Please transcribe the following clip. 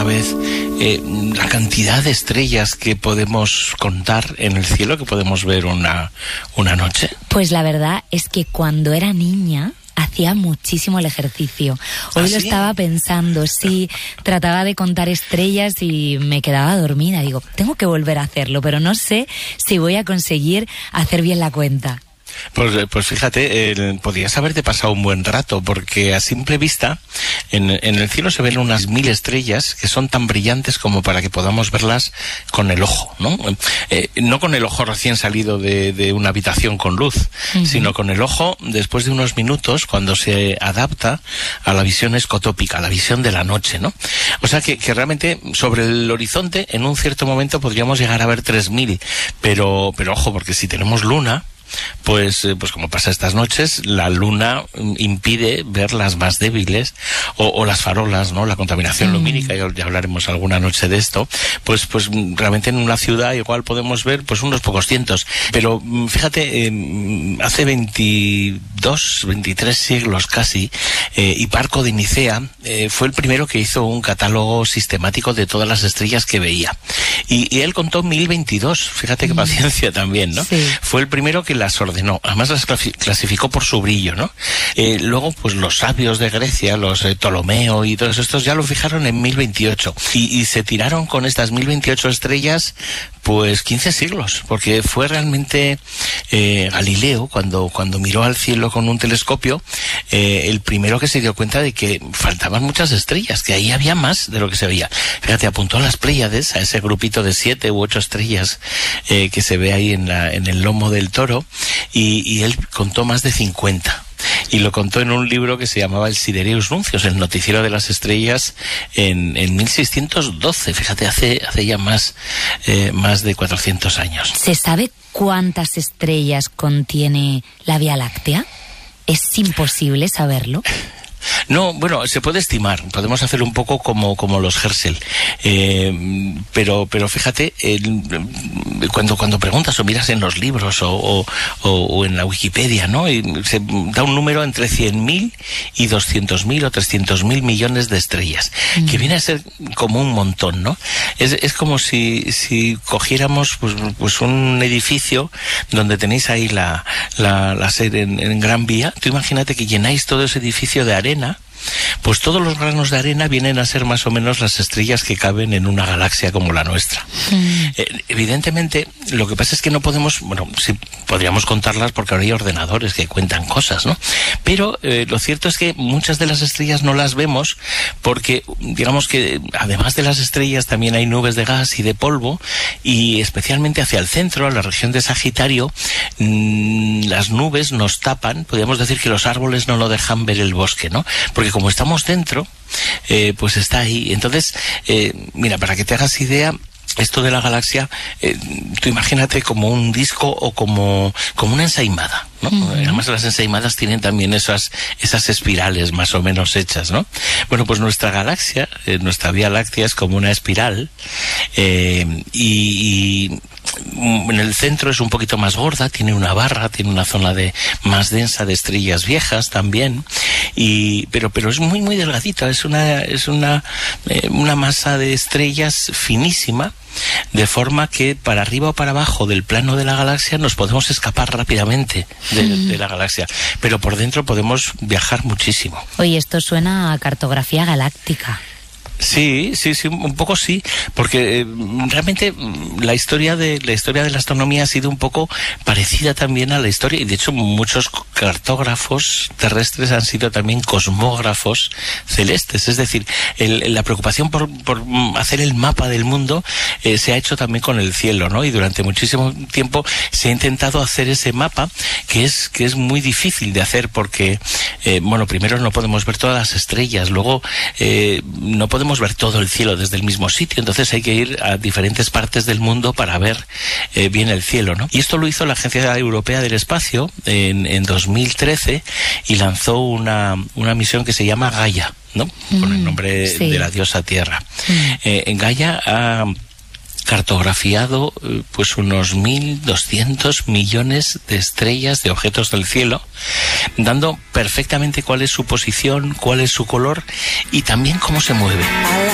vez la cantidad de estrellas que podemos contar en el cielo, que podemos ver una noche? Pues la verdad es que cuando era niña hacía muchísimo el ejercicio. Hoy lo estaba pensando, sí, trataba de contar estrellas y me quedaba dormida. Digo, tengo que volver a hacerlo, pero no sé si voy a conseguir hacer bien la cuenta. Pues fíjate, podrías haberte pasado un buen rato, porque a simple vista en el cielo se ven unas 1000 estrellas que son tan brillantes como para que podamos verlas con el ojo, ¿no? No con el ojo recién salido de una habitación con luz, sino con el ojo después de unos minutos, cuando se adapta a la visión escotópica, a la visión de la noche, ¿no? O sea que realmente sobre el horizonte en un cierto momento podríamos llegar a ver 3000, pero ojo, porque si tenemos luna, pues como pasa estas noches, la luna impide ver las más débiles o las farolas, ¿no? La contaminación lumínica, ya hablaremos alguna noche de esto, pues realmente en una ciudad igual podemos ver pues unos pocos cientos, pero fíjate, hace 22, 23 siglos casi, Hiparco de Nicea fue el primero que hizo un catálogo sistemático de todas las estrellas que veía, y él contó 1022, fíjate qué paciencia también, ¿no? Sí. Fue el primero que las ordenó, además las clasificó por su brillo, ¿no? Luego, pues los sabios de Grecia, los Ptolomeo y todos estos ya lo fijaron en 1028 y se tiraron con estas 1028 estrellas pues 15 siglos, porque fue realmente Galileo, cuando miró al cielo con un telescopio, el primero que se dio cuenta de que faltaban muchas estrellas, que ahí había más de lo que se veía. Fíjate, apuntó a las Pléyades, a ese grupito de 7 u 8 estrellas que se ve ahí en el lomo del toro, y él contó más de 50. Y lo contó en un libro que se llamaba el Sidereus Nuncios, el noticiero de las estrellas, en 1612. Fíjate, hace ya más de 400 años. ¿Se sabe cuántas estrellas contiene la Vía Láctea? ¿Es imposible saberlo? No, bueno, se puede estimar, podemos hacer un poco como los Herschel, pero fíjate, cuando preguntas o miras en los libros o en la Wikipedia, ¿no? Y se da un número entre 100.000 y 200.000 o 300.000 millones de estrellas, que viene a ser como un montón, ¿no? Es como si cogiéramos pues un edificio donde tenéis ahí la sede en Gran Vía. Tú imagínate que llenáis todo ese edificio de arena, pues todos los granos de arena vienen a ser más o menos las estrellas que caben en una galaxia como la nuestra. Evidentemente, lo que pasa es que no podemos, bueno, sí podríamos contarlas porque ahora hay ordenadores que cuentan cosas, ¿no? Pero lo cierto es que muchas de las estrellas no las vemos porque, digamos que además de las estrellas también hay nubes de gas y de polvo, y especialmente hacia el centro, a la región de Sagitario, las nubes nos tapan, podríamos decir que los árboles no lo dejan ver el bosque, ¿no? Porque como estamos dentro, pues está ahí. Entonces, mira, para que te hagas idea, esto de la galaxia, tú imagínate como un disco o como una ensaimada, ¿no? Además las ensaimadas tienen también esas espirales más o menos hechas, ¿no? Bueno, pues nuestra galaxia, nuestra Vía Láctea es como una espiral, y en el centro es un poquito más gorda, tiene una barra, tiene una zona más densa de estrellas viejas también, pero es muy muy delgadita, es una masa de estrellas finísima, de forma que para arriba o para abajo del plano de la galaxia nos podemos escapar rápidamente de la galaxia, pero por dentro podemos viajar muchísimo. Oye, esto suena a cartografía galáctica. Sí, un poco sí, porque realmente la historia de la astronomía ha sido un poco parecida también a la historia, y de hecho muchos cartógrafos terrestres han sido también cosmógrafos celestes, es decir, la preocupación por hacer el mapa del mundo se ha hecho también con el cielo, ¿no? Y durante muchísimo tiempo se ha intentado hacer ese mapa, que es muy difícil de hacer porque, bueno, primero no podemos ver todas las estrellas, luego no podemos ver todo el cielo desde el mismo sitio, entonces hay que ir a diferentes partes del mundo para ver bien el cielo, ¿no? Y esto lo hizo la Agencia Europea del Espacio en 2013 y lanzó una misión que se llama Gaia, ¿no? Con el nombre de la diosa Tierra. En Gaia ha cartografiado pues unos 1.200 millones de estrellas, de objetos del cielo, dando perfectamente cuál es su posición, cuál es su color y también cómo se mueve.